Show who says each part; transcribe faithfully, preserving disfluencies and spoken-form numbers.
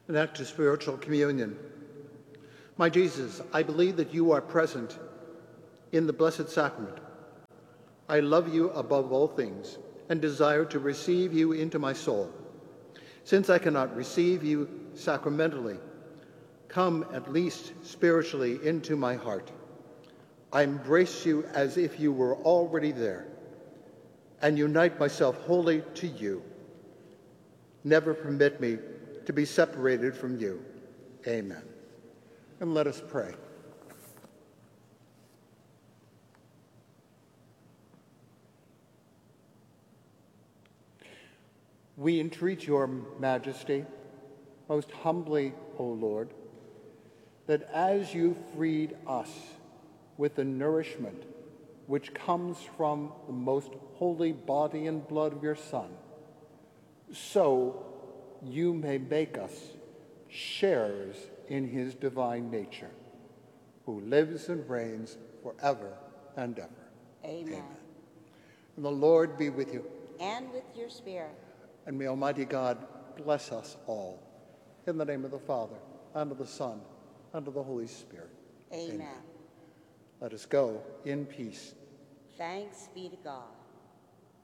Speaker 1: An act of spiritual communion. My Jesus, I believe that you are present in the Blessed Sacrament. I love you above all things and desire to receive you into my soul. Since I cannot receive you sacramentally, come at least spiritually into my heart. I embrace you as if you were already there and unite myself wholly to you. Never permit me to be separated from you. Amen. And let us pray. We entreat your majesty, most humbly, O Lord, that as you freed us with the nourishment which comes from the most holy body and blood of your Son, so you may make us sharers in his divine nature, who lives and reigns forever and ever.
Speaker 2: Amen.
Speaker 1: Amen. And the Lord be with you.
Speaker 2: And with your spirit.
Speaker 1: And may Almighty God bless us all. In the name of the Father, and of the Son, and of the Holy Spirit.
Speaker 2: Amen.
Speaker 1: Amen. Let us go in peace.
Speaker 2: Thanks be to God.